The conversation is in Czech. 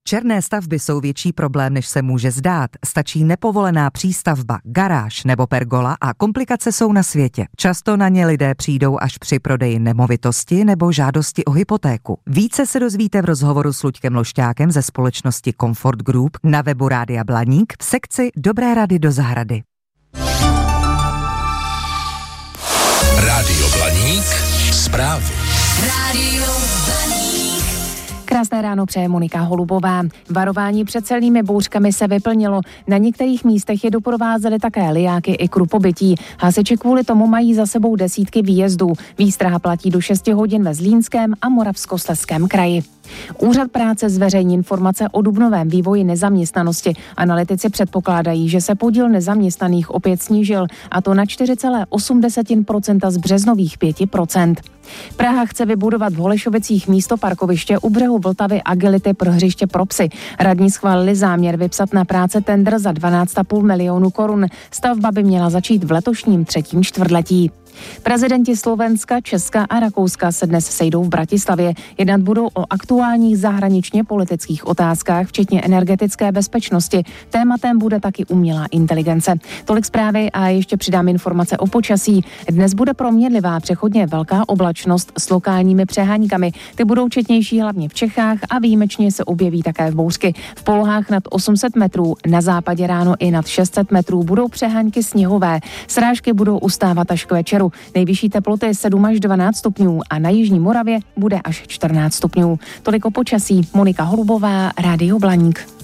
Černé stavby jsou větší problém, než se může zdát. Stačí nepovolená přístavba, garáž nebo pergola a komplikace jsou na světě. Často na ně lidé přijdou až při prodeji nemovitosti nebo žádosti o hypotéku. Více se dozvíte v rozhovoru s Luďkem Lošťákem ze společnosti Comfort Group na webu Rádia Blaník v sekci Dobré rady do zahrady. Rádio Blaník, zprávy. Rádio Blaník. Krásné ráno přeje Monika Holubová. Varování před silnými bouřkami se vyplnilo. Na některých místech je doprovázely také lijáky i krupobytí. Hasiči kvůli tomu mají za sebou desítky výjezdů. Výstraha platí do 6 hodin ve Zlínském a Moravskoslezském kraji. Úřad práce zveřejní informace o dubnovém vývoji nezaměstnanosti. Analytici předpokládají, že se podíl nezaměstnaných opět snížil, a to na 4,8% z březnových 5%. Praha chce vybudovat v Holešovicích místo parkoviště u břehu Vltavy agility pro hřiště pro psy. Radní schválili záměr vypsat na práce tendr za 12,5 milionu korun. Stavba by měla začít v letošním 3. čtvrtletí. Prezidenti Slovenska, Česka a Rakouska se dnes sejdou v Bratislavě. Jednat budou o aktuálních zahraničně politických otázkách, včetně energetické bezpečnosti. Tématem bude taky umělá inteligence. Tolik zprávy a ještě přidám informace o počasí. Dnes bude proměnlivá, přechodně velká oblačnost s lokálními přeháňkami. Ty budou četnější hlavně v Čechách a výjimečně se objeví také v bouřky. V polohách nad 800 metrů, na západě ráno i nad 600 metrů budou přeháňky sněhové. Srážky budou ustávat až k večeru. Nejvyšší teploty 7 až 12 stupňů a na jižní Moravě bude až 14 stupňů. Tolik o počasí. Monika Holubová, Rádio Blaník.